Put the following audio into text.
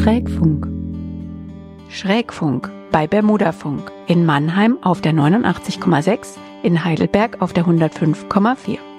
Schrägfunk. Schrägfunk bei Bermudafunk in Mannheim auf der 89,6, in Heidelberg auf der 105,4.